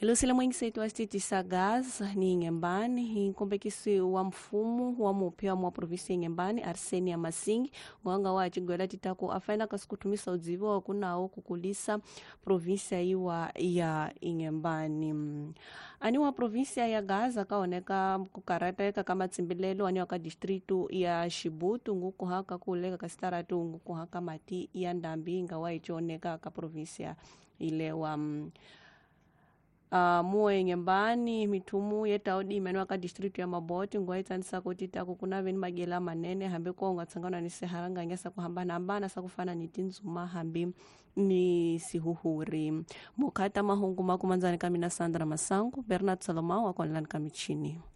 Hello sila mwingi setu astiti sagaz ni Ngembani hinkombekisi wa mfumu wa mupia wa provinsi Ngembani Arsenia Masingi mwanga wa chigwela titako afaina kasikutumisa udzivo wa kunao kukulisa provinsia iwa ya Ngembani. Ani wa provinsia ya Gaza kaoneka kukarata eka kama tsimbilelo ani waka distritu ya Shibutu nguku haka kulega kastaratu nguku haka mati ya ndambi inga wa ichoneka ka provinsia ile wa muwe Ngembani mitumu yetaudi imenwa ka district ya Maboti ngwaitsanisa kuti tako kuna veni magela manene hambe ko ngatsangana ni seharanga ngesa kuhambana ambana sakufana ni tinzuma hambi ni sihuhuri mukata mahungu makumanzani kamina Sandra Masangu Bernard Salomao wa konlan kamichini.